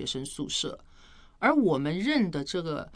生宿舍，而我们认的这个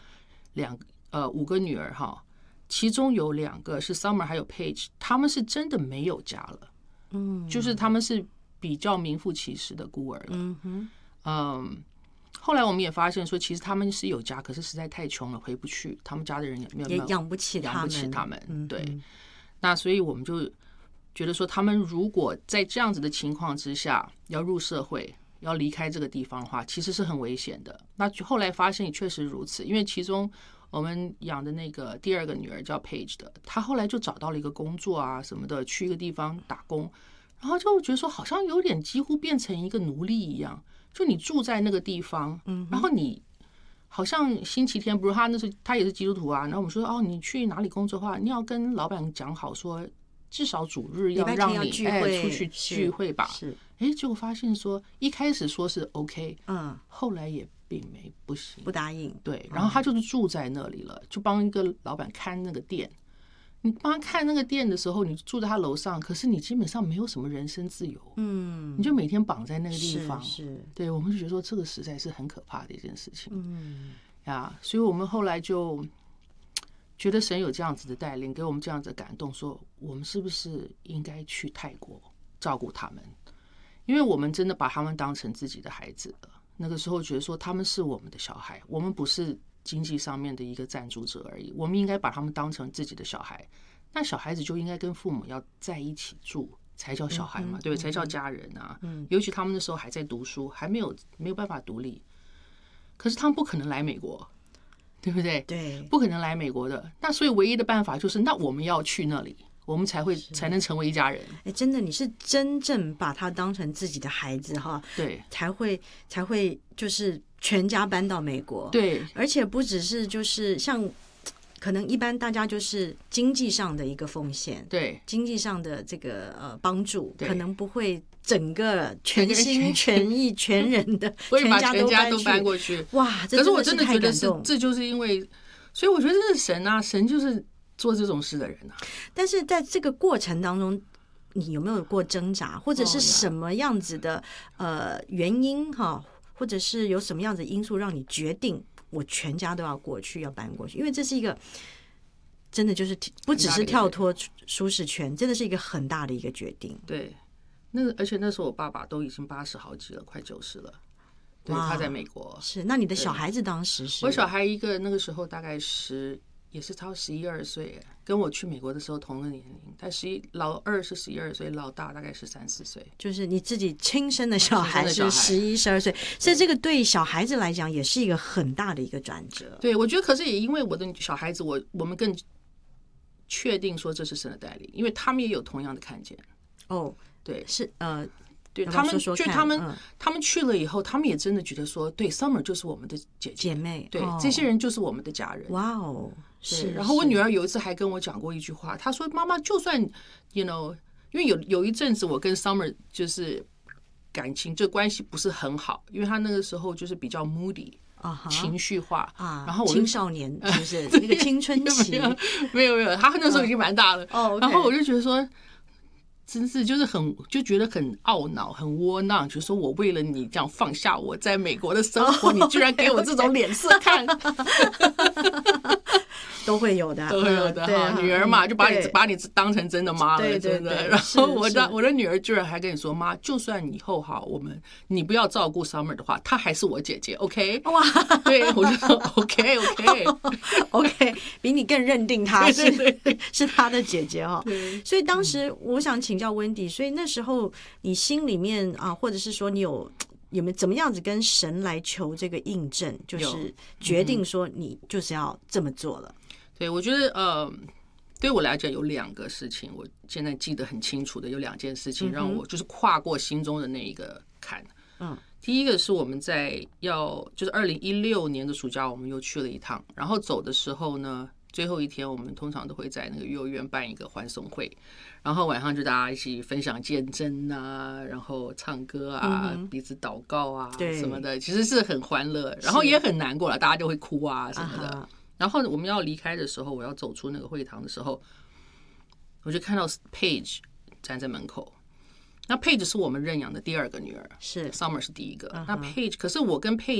5个女儿哈，其中有2个是 Summer 还有 Paige， 他们是真的没有家了，就是他们是比较名副其实的孤儿了，后来我们也发现说，其实他们是有家，可是实在太穷了，回不去，他们家的人也养不起他们，对，那所以我们就觉得说，他们如果在这样子的情况之下要入社会，要离开这个地方的话，其实是很危险的。那后来发现也确实如此，因为其中我们养的那个第2个女儿叫 Paige 的，她后来就找到了一个工作啊什么的，去一个地方打工，然后就觉得说好像有点几乎变成一个奴隶一样，就你住在那个地方，然后你好像星期天，比如他也是基督徒啊，然后我们说哦，你去哪里工作的话，你要跟老板讲好说，至少主日要让你出去聚会吧。结果发现说一开始说是 OK， 后来也并不行， 不答应。 对，然后他就是住在那里了，就帮一个老板看那个店。你帮他看那个店的时候，你住在他楼上，可是你基本上没有什么人身自由，你就每天绑在那个地方。对，我们就觉得说这个实在是很可怕的一件事情。所以我们后来就觉得神有这样子的带领，给我们这样子的感动，说我们是不是应该去泰国照顾他们？因为我们真的把他们当成自己的孩子了。那个时候觉得说他们是我们的小孩，我们不是经济上面的一个赞助者而已，我们应该把他们当成自己的小孩。那小孩子就应该跟父母要在一起住，才叫小孩嘛，对不对？才叫家人啊。尤其他们那时候还在读书，还没有办法独立。可是他们不可能来美国，对不对？ 对， 不可能来美国的。那所以唯一的办法就是，那我们要去那里，我们才能成为一家人。 真的，你是真正把他当成自己的孩子哈， 对， 才会就是全家搬到美国。 对， 而且不只是就是像可能一般大家就是经济上的一个奉献， 对， 经济上的这个帮助，可能不会整个全心全意全人的全家都搬过去。 哇， 可是我真的觉得这就是因为，所以我觉得这是神啊，神就是做这种事的人啊。 但是在这个过程当中，你有没有过挣扎，或者是什么样子的原因哈，或者是有什么样子的因素让你决定我全家都要过去，要搬过去？因为这是一个真的就是不只是跳脱舒适圈，真的是一个很大的一个决定。 对，而且那时候我爸爸都已经80好几了，快90了。对，他在美国。 是，那你的小孩子当时是？ 我小孩一个那个时候大概也是超11、12岁，跟我去美国的时候同个年龄。他老二是11、12岁，老大大概是3、4岁。 就是你自己亲生的小孩是11、12岁，所以这个对小孩子来讲也是一个很大的一个转折。 对，我觉得可是也因为我的小孩子，我们更确定说这是神的带领，因为他们也有同样的看见。 哦， 对， 是对他们他们去了以后，他们也真的觉得说，对 ，Summer 就是我们的姐妹，对，这些人就是我们的家人。 哇哦，是。 然后我女儿有一次还跟我讲过一句话，她说：“妈妈，就算 因为有一阵子我跟 Summer 就是感情这关系不是很好，因为她那个时候就是比较 moody。”情绪化啊， 然后青少年是不是那个青春期？ 没有，他那时候已经蛮大了。然后我就觉得说，真是就觉得很懊恼，很窝囊，就说我为了你这样放下我在美国的生活，你居然给我这种脸色看。 都会有的， 都会有的哈。女儿嘛，就把你当成真的妈了，真的。然后我的女儿居然还跟你说，妈，就算以后哈，你不要照顾 Summer 的话，她还是我姐姐 ，OK？ 哇， 对，我就说 OK， 比你更认定她是她的姐姐哈。所以当时我想请教温迪，所以那时候你心里面啊，或者是说你有没有怎么样子跟神来求这个印证，就是决定说你就是要这么做了。 对，我觉得对我来讲有2个事情，我现在记得很清楚的，有2件事情让我就是跨过心中的那一个坎。第一个是我们就是2016年的暑假，我们又去了一趟，然后走的时候呢，最后一天我们通常都会在那个幼儿园办一个欢送会，然后晚上就大家一起分享见证啊，然后唱歌啊，彼此祷告啊什么的，其实是很欢乐，然后也很难过了，大家就会哭啊什么的。然后我们要离开的时候，我要走出那个会堂的时候，我就看到 Paige 站在门口。那 Paige 是我们认养的第2个女儿， 是 Summer 是第1个。那 Paige 可是我跟 Paige